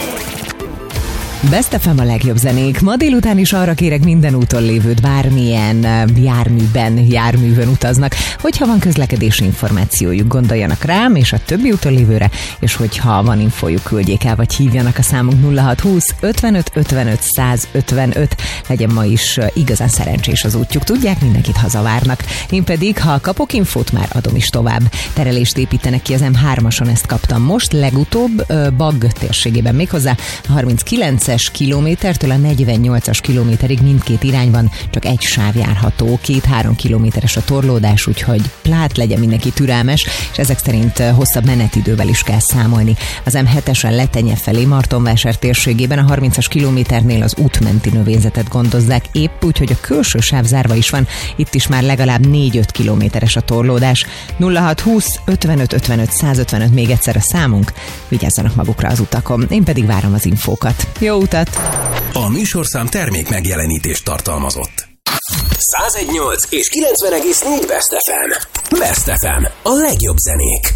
Best FM a legjobb zenék. Ma délután is arra kérek minden úton lévőt, bármilyen járművön utaznak, hogyha van közlekedési információjuk, gondoljanak rám és a többi úton lévőre, és hogyha van infójuk, küldjék el, vagy hívjanak a számunk 0620 55 55 155. Legyen ma is igazán szerencsés az útjuk, tudják, mindenkit hazavárnak. Én pedig, ha kapok infót, már adom is tovább. Terelést építenek ki az M3-ason, ezt kaptam most, legutóbb Bagg térségében, méghozzá a 39-es kilométertől a 48-as kilométerig mindkét irányban csak egy sáv járható, 2-3 kilométeres a torlódás, úgyhogy plát legyen mindenki türelmes, és ezek szerint hosszabb menetidővel is kell számolni. Az M7-esen Letenye felé Martonvásár térségében a 30-as kilométernél az útmenti növényzetet gondozzák, épp úgy, hogy a külső sáv zárva is van, itt is már legalább 4-5 kilométeres a torlódás. 0620 55 55 155 még egyszer a számunk, vigyázzanak magukra az utakon, én pedig várom az infókat. Jó utat! A műsorszám termék megjelenítést tartalmazott. 101.8 és 90,4 Best FM. Best FM. A legjobb zenék.